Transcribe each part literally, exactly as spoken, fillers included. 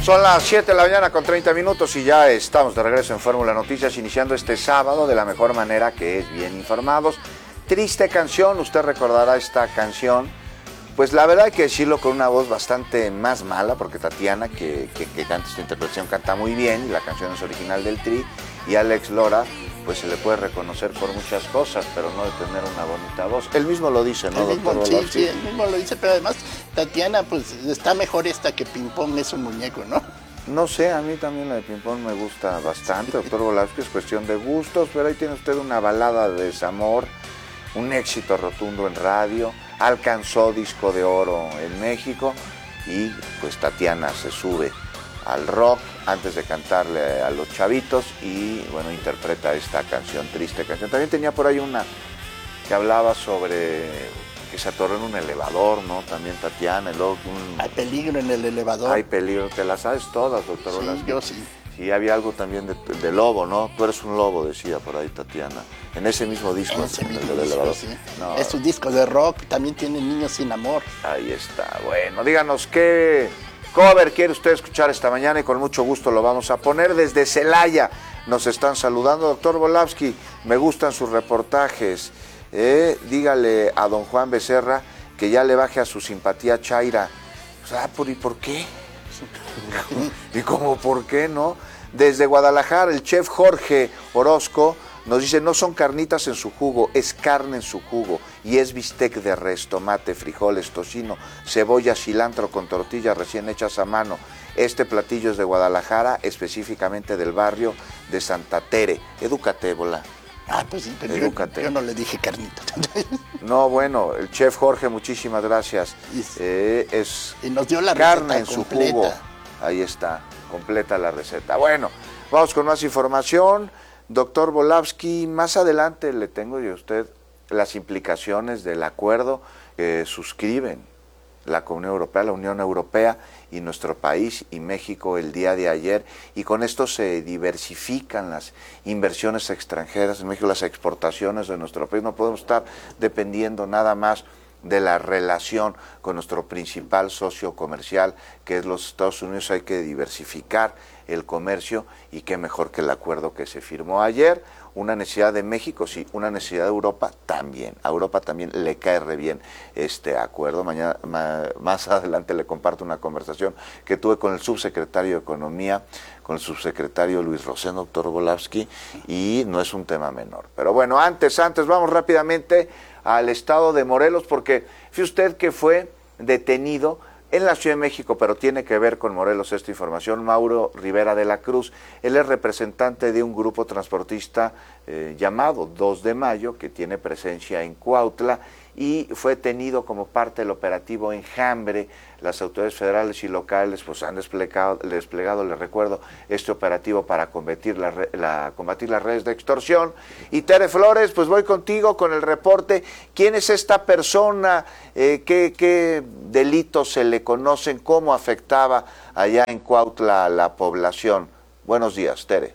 Son las siete de la mañana con treinta minutos y ya estamos de regreso en Fórmula Noticias, iniciando este sábado de la mejor manera, que es bien informados. Triste canción, usted recordará esta canción, pues la verdad hay que decirlo con una voz bastante más mala, porque Tatiana, que, que, que canta esta interpretación, canta muy bien, y la canción es original del Tri, y Alex Lora, pues se le puede reconocer por muchas cosas, pero no de tener una bonita voz. Él mismo lo dice, ¿no, el mismo, doctor? Sí, sí, él mismo lo dice, pero además Tatiana, pues está mejor esta que Ping Pong es un muñeco, ¿no? No sé, a mí también la de Ping Pong me gusta bastante, doctor Volavsky, es cuestión de gustos, pero ahí tiene usted una balada de desamor, un éxito rotundo en radio, alcanzó disco de oro en México, y pues Tatiana se sube al rock antes de cantarle a los chavitos y bueno, interpreta esta canción, triste canción. También tenía por ahí una que hablaba sobre que se atoró en un elevador, ¿no? También Tatiana, y luego un... Hay peligro en el elevador. Hay peligro, te las sabes todas, doctor Sí, Volavsky. yo sí. Sí, había algo también de, de lobo, ¿no? Tú eres un lobo, decía por ahí Tatiana. En ese mismo disco. En ese en mismo el disco, elevador. sí. No. Es un disco de rock, también tiene Niños sin amor. Ahí está, bueno, díganos qué cover quiere usted escuchar esta mañana y con mucho gusto lo vamos a poner. Desde Celaya nos están saludando, doctor Volavsky, me gustan sus reportajes. Eh, dígale a don Juan Becerra que ya le baje a su simpatía chaira. O sea, ¿y por qué? ¿Y cómo por qué, no? Desde Guadalajara, el chef Jorge Orozco nos dice, no son carnitas en su jugo, es carne en su jugo, y es bistec de res, tomate, frijoles, tocino, cebolla, cilantro con tortillas recién hechas a mano. Este platillo es de Guadalajara, específicamente del barrio de Santa Tere. Edúcate, Bola. Ah, pues sí, pero yo, yo no le dije carnita. No, bueno, el chef Jorge, muchísimas gracias. Eh, es y nos dio la carne en completa. su jugo. Ahí está, completa la receta. Bueno, vamos con más información. Doctor Volavsky, más adelante le tengo yo a usted las implicaciones del acuerdo que suscriben la Unión Europea, la Unión Europea y nuestro país y México el día de ayer, y con esto se diversifican las inversiones extranjeras en México, las exportaciones de nuestro país. No podemos estar dependiendo nada más de la relación con nuestro principal socio comercial, que es los Estados Unidos. Hay que diversificar el comercio, y qué mejor que el acuerdo que se firmó ayer. Una necesidad de México, sí, una necesidad de Europa también. A Europa también le cae re bien este acuerdo. Mañana, ma, más adelante le comparto una conversación que tuve con el subsecretario de Economía, con el subsecretario Luis Rosendo, doctor Volavsky, y no es un tema menor. Pero bueno, antes, antes, vamos rápidamente al estado de Morelos, porque fíjese usted que fue detenido en la Ciudad de México, pero tiene que ver con Morelos esta información, Mauro Rivera de la Cruz. Él es representante de un grupo transportista eh, llamado dos de mayo, que tiene presencia en Cuautla, y fue detenido como parte del operativo Enjambre. Las autoridades federales y locales pues han desplegado, desplegado, les recuerdo, este operativo para combatir, la, la, combatir las redes de extorsión. Y Tere Flores, pues voy contigo con el reporte. ¿Quién es esta persona? Eh, ¿qué, ¿Qué delitos se le conocen? ¿Cómo afectaba allá en Cuautla a la población? Buenos días, Tere.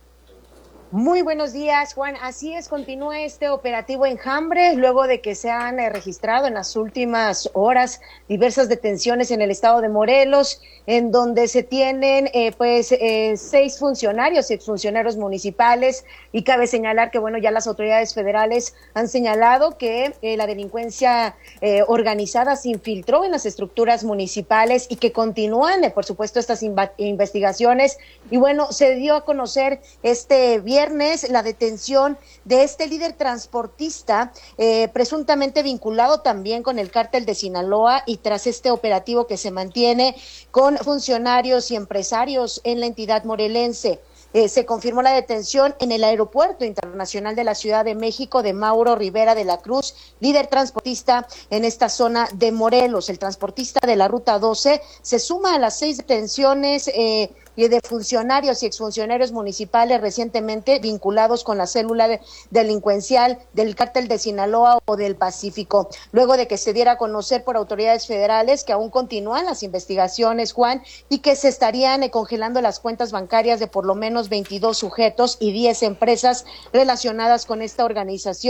Muy buenos días, Juan. Así es, continúa este operativo Enjambre, luego de que se han eh, registrado en las últimas horas diversas detenciones en el estado de Morelos, en donde se tienen eh, pues eh, seis funcionarios, exfuncionarios municipales, y cabe señalar que bueno, ya las autoridades federales han señalado que eh, la delincuencia eh, organizada se infiltró en las estructuras municipales y que continúan, eh, por supuesto, estas investigaciones. Y bueno, se dio a conocer este viernes la detención de este líder transportista, eh, presuntamente vinculado también con el cártel de Sinaloa, y tras este operativo que se mantiene con funcionarios y empresarios en la entidad morelense. Eh, se confirmó la detención en el Aeropuerto Internacional de la Ciudad de México de Mauro Rivera de la Cruz, líder transportista en esta zona de Morelos. El transportista de la Ruta doce se suma a las seis detenciones eh, y de funcionarios y exfuncionarios municipales recientemente vinculados con la célula de, delincuencial del cártel de Sinaloa o del Pacífico, luego de que se diera a conocer por autoridades federales que aún continúan las investigaciones, Juan, y que se estarían eh, congelando las cuentas bancarias de por lo menos veintidós sujetos y diez empresas relacionadas con esta organización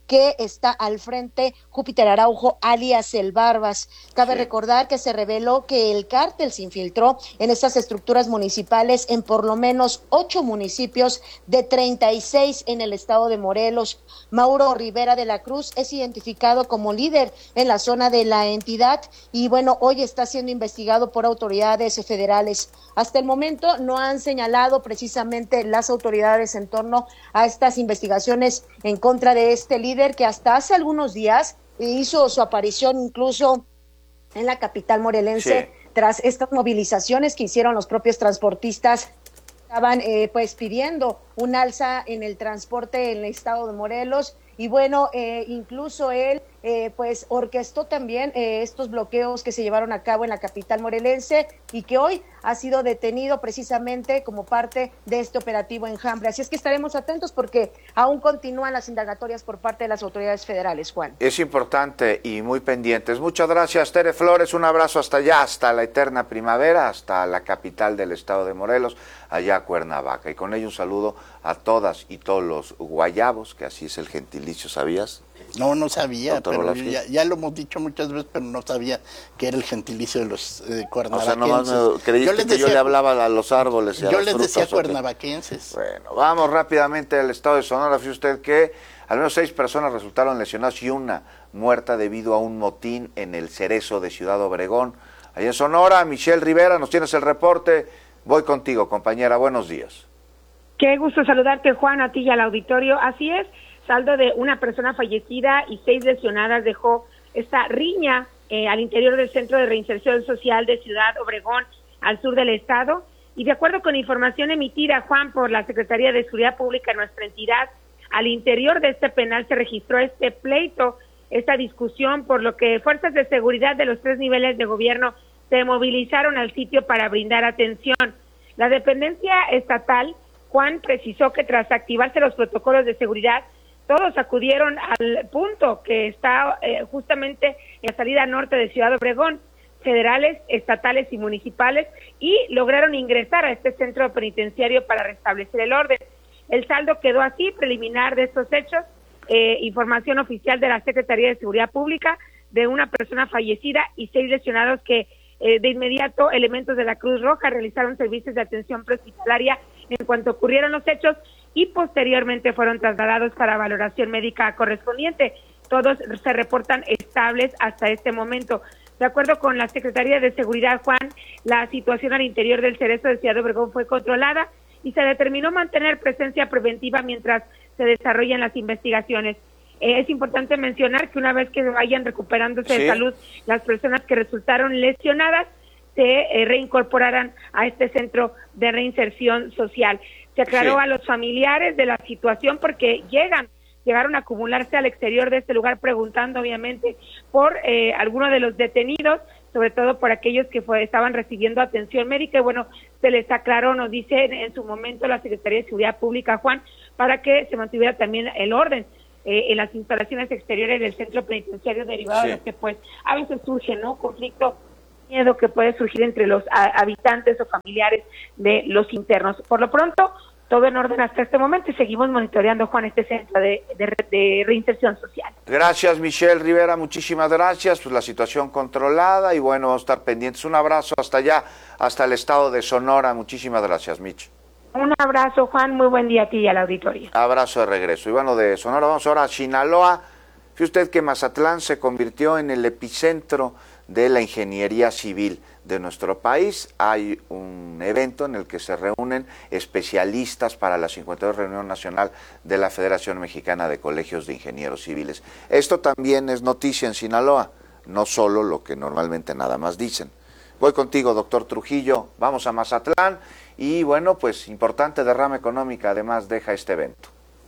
que está al frente Júpiter Araujo, alias El Barbas. Cabe sí. recordar que se reveló que el cártel se infiltró en estas estructuras municipales en por lo menos ocho municipios de treinta y seis en el estado de Morelos. Mauro Rivera de la Cruz es identificado como líder en la zona de la entidad y bueno, hoy está siendo investigado por autoridades federales. Hasta el momento no han señalado precisamente las autoridades en torno a estas investigaciones en contra de este líder que hasta hace algunos días hizo su aparición incluso en la capital morelense sí. tras estas movilizaciones que hicieron los propios transportistas. Estaban eh, pues pidiendo un alza en el transporte en el estado de Morelos y bueno, eh, incluso él eh, pues orquestó también eh, estos bloqueos que se llevaron a cabo en la capital morelense y que hoy ha sido detenido precisamente como parte de este operativo Enjambre. Así es que estaremos atentos porque aún continúan las indagatorias por parte de las autoridades federales, Juan. Es importante y muy pendientes. Muchas gracias, Tere Flores. Un abrazo hasta allá, hasta la eterna primavera, hasta la capital del estado de Morelos, allá a Cuernavaca. Y con ello un saludo a todas y todos los guayabos, que así es el gentilicio, ¿sabías? No, no sabía, pero ya, ya lo hemos dicho muchas veces, pero no sabía que era el gentilicio de los eh, cuernavaquenses. O sea, nomás me creíste yo les decía, que yo le hablaba a los árboles y a Yo las les frutas, decía cuernavaquenses. Bueno, vamos rápidamente al estado de Sonora. Fíjese usted que al menos seis personas resultaron lesionadas y una muerta debido a un motín en el Cerezo de Ciudad Obregón. Allá en Sonora, Michelle Rivera, nos tienes el reporte. Voy contigo, compañera, buenos días. Qué gusto saludarte, Juan, a ti y al auditorio. Así es, saldo de una persona fallecida y seis lesionadas dejó esta riña eh, al interior del Centro de Reinserción Social de Ciudad Obregón, al sur del estado. Y de acuerdo con información emitida, Juan, por la Secretaría de Seguridad Pública de nuestra entidad, al interior de este penal se registró este pleito, esta discusión, por lo que fuerzas de seguridad de los tres niveles de gobierno se movilizaron al sitio para brindar atención. La dependencia estatal, Juan, precisó que tras activarse los protocolos de seguridad, todos acudieron al punto que está eh, justamente en la salida norte de Ciudad Obregón, federales, estatales y municipales, y lograron ingresar a este centro penitenciario para restablecer el orden. El saldo quedó así, preliminar de estos hechos, eh, información oficial de la Secretaría de Seguridad Pública, de una persona fallecida y seis lesionados que eh, de inmediato elementos de la Cruz Roja realizaron servicios de atención prehospitalaria en cuanto ocurrieron los hechos y posteriormente fueron trasladados para valoración médica correspondiente. Todos se reportan estables hasta este momento. De acuerdo con la Secretaría de Seguridad, Juan, la situación al interior del Cerezo de Ciudad Obregón fue controlada y se determinó mantener presencia preventiva mientras se desarrollan las investigaciones. Eh, es importante mencionar que una vez que vayan recuperándose ¿Sí? de salud las personas que resultaron lesionadas, se eh, reincorporarán a este centro de reinserción social. Se aclaró sí. a los familiares de la situación porque llegan, llegaron a acumularse al exterior de este lugar preguntando obviamente por eh, algunos de los detenidos, sobre todo por aquellos que fue, estaban recibiendo atención médica, y bueno, se les aclaró, nos dice en, en su momento la Secretaría de Seguridad Pública, Juan, para que se mantuviera también el orden eh, en las instalaciones exteriores del centro penitenciario derivado sí. de que pues a veces surge, ¿no?, conflicto, miedo que puede surgir entre los a, habitantes o familiares de los internos. Por lo pronto, todo en orden hasta este momento y seguimos monitoreando, Juan, este centro de, de, de reinserción social. Gracias, Michelle Rivera, muchísimas gracias. Pues la situación controlada y bueno, vamos a estar pendientes. Un abrazo hasta allá, hasta el estado de Sonora. Muchísimas gracias, Mich. Un abrazo, Juan, muy buen día a ti y al auditorio. Abrazo de regreso. Y bueno, de Sonora vamos ahora a Sinaloa. Fíjese usted que Mazatlán se convirtió en el epicentro de la ingeniería civil de nuestro país. Hay un evento en el que se reúnen especialistas para la cincuenta y dos Reunión Nacional de la Federación Mexicana de Colegios de Ingenieros Civiles. Esto también es noticia en Sinaloa, no solo lo que normalmente nada más dicen. Voy contigo, doctor Trujillo, vamos a Mazatlán y bueno, pues importante derrama económica además deja este evento.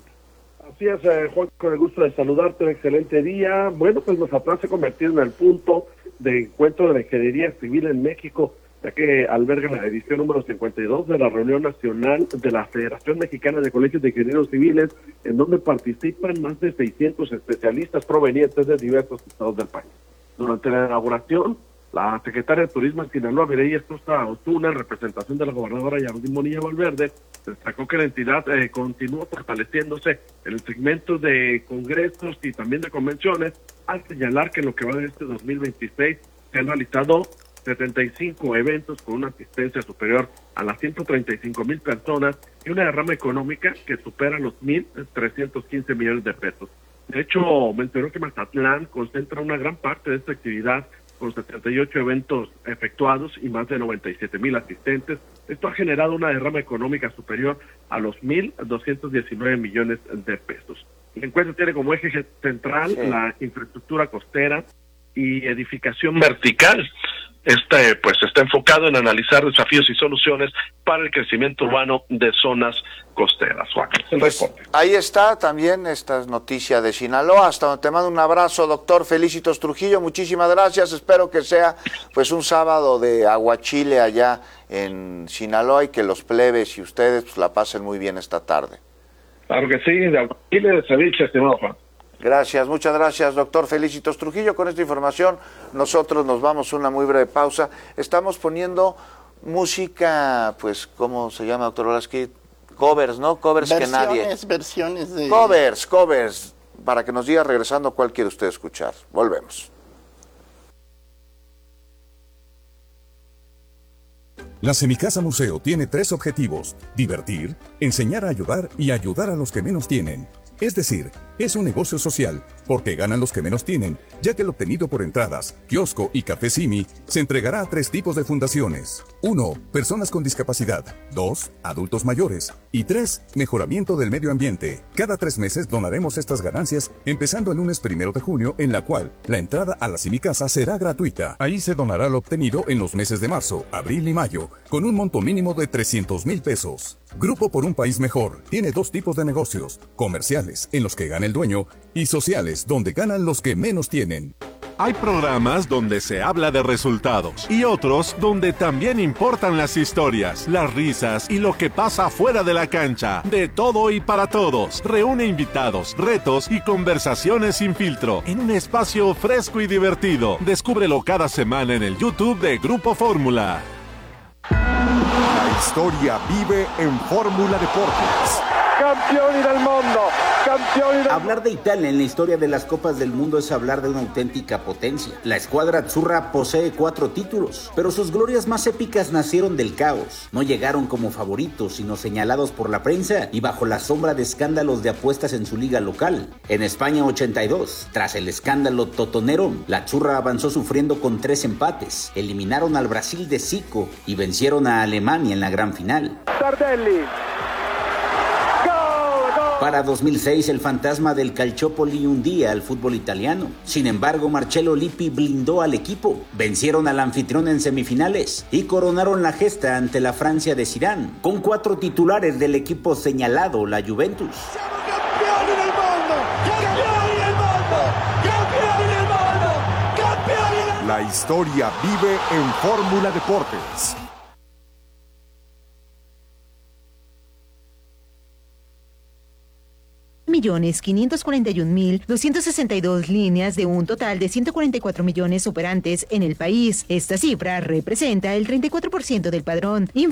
Así es, eh, Juan, con el gusto de saludarte, un excelente día. Bueno, pues Mazatlán se ha convertido en el punto de encuentro de la ingeniería civil en México, ya que alberga la edición número cincuenta y dos de la Reunión Nacional de la Federación Mexicana de Colegios de Ingenieros Civiles, en donde participan más de seiscientos especialistas provenientes de diversos estados del país. Durante la inauguración, la secretaria de Turismo en Sinaloa, Mireya Estosa Osuna, en representación de la gobernadora Yardín Bonilla Valverde, Destacó que la entidad eh, continúa fortaleciéndose en el segmento de congresos y también de convenciones, al señalar que en lo que va de este dos mil veintiséis se han realizado setenta y cinco eventos con una asistencia superior a las ciento treinta y cinco mil personas y una derrama económica que supera los mil trescientos quince millones de pesos. De hecho, mencionó que Mazatlán concentra una gran parte de esta actividad con setenta y ocho eventos efectuados y más de noventa y siete mil asistentes. Esto ha generado una derrama económica superior a los mil doscientos diecinueve millones de pesos. El encuentro tiene como eje central sí. la infraestructura costera y edificación vertical. Este pues está enfocado en analizar desafíos y soluciones para el crecimiento urbano de zonas costeras. Juan, pues ahí está también esta noticia de Sinaloa. Hasta donde te mando un abrazo, doctor Felicitos Trujillo. Muchísimas gracias. Espero que sea pues un sábado de aguachile allá en Sinaloa y que los plebes y ustedes pues la pasen muy bien esta tarde. Claro que sí, de aguachile, de ceviche, estimado Juan. Gracias, muchas gracias, doctor Felicitos Trujillo. Con esta información nosotros nos vamos a una muy breve pausa. Estamos poniendo música, pues, ¿cómo se llama, doctor Volaski? Covers, ¿no? Covers versiones, que nadie. Versiones, versiones de... Covers, covers, para que nos diga regresando cuál quiere usted escuchar. Volvemos. La Semicasa Museo tiene tres objetivos: divertir, enseñar a ayudar y ayudar a los que menos tienen. Es decir, es un negocio social, porque ganan los que menos tienen, ya que el obtenido por entradas, kiosco y café Simi se entregará a tres tipos de fundaciones. uno. Personas con discapacidad. dos. Adultos mayores. Y tres. Mejoramiento del medio ambiente. Cada tres meses donaremos estas ganancias, empezando el lunes primero de junio, en la cual la entrada a la Semicasa será gratuita. Ahí se donará lo obtenido en los meses de marzo, abril y mayo, con un monto mínimo de trescientos mil pesos. Grupo por un País Mejor tiene dos tipos de negocios: comerciales, en los que gana el dueño, y sociales, donde ganan los que menos tienen. Hay programas donde se habla de resultados y otros donde también importan las historias, las risas y lo que pasa fuera de la cancha. De todo y para todos. Reúne invitados, retos y conversaciones sin filtro en un espacio fresco y divertido. Descúbrelo cada semana en el YouTube de Grupo Fórmula. La historia vive en Fórmula Deportes. Campioni del mundo, campioni del... Hablar de Italia en la historia de las Copas del Mundo es hablar de una auténtica potencia. La escuadra azzurra posee cuatro títulos, pero sus glorias más épicas nacieron del caos. No llegaron como favoritos, sino señalados por la prensa y bajo la sombra de escándalos de apuestas en su liga local. En España ochenta y dos, tras el escándalo totonero, la azzurra avanzó sufriendo con tres empates. Eliminaron al Brasil de Zico y vencieron a Alemania en la gran final. Tardelli. Para dos mil seis, el fantasma del Calciopoli hundía al fútbol italiano. Sin embargo, Marcello Lippi blindó al equipo. Vencieron al anfitrión en semifinales y coronaron la gesta ante la Francia de Zidane, con cuatro titulares del equipo señalado, la Juventus. ¡Siamo campioni del mundo! ¡Campioni del mundo! ¡Campioni del mundo! ¡Campioni del mundo! La historia vive en Fórmula Deportes. millones quinientos cuarenta y un mil doscientas sesenta y dos líneas de un total de ciento cuarenta y cuatro millones operantes en el país. Esta cifra representa el treinta y cuatro por ciento del padrón.